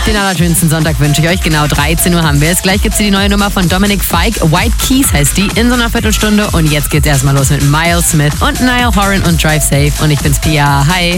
Den allerschönsten Sonntag wünsche ich euch. Genau 13 Uhr haben wir es. Gleich gibt es hier die neue Nummer von Dominic Fike. White Keys heißt die, in so einer Viertelstunde. Und jetzt geht's erstmal los mit Miles Smith und Niall Horan und Drive Safe. Und ich bin's Pia. Hi.